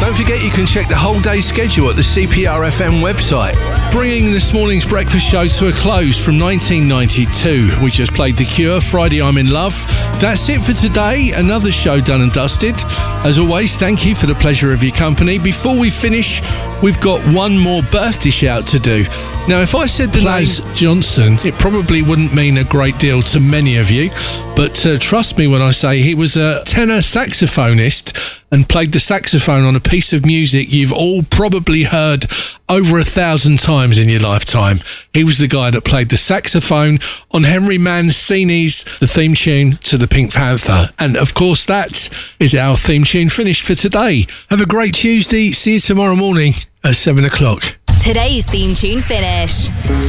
Don't forget you can check the whole day's schedule at the CPRFM website. Bringing this morning's breakfast show to a close from 1992. We just played The Cure, Friday I'm in Love. That's it for today. Another show done and dusted. As always, thank you for the pleasure of your company. Before we finish, we've got one more birthday shout to do. Now, if I said the name Johnson, it probably wouldn't mean a great deal to many of you, but trust me when I say he was a tenor saxophonist and played the saxophone on a piece of music you've all probably heard over 1,000 times in your lifetime. He was the guy that played the saxophone on Henry Mancini's The Theme Tune to the Pink Panther. And of course, that is our theme tune finished for today. Have a great Tuesday. See you tomorrow morning at 7 o'clock. Today's theme tune finish.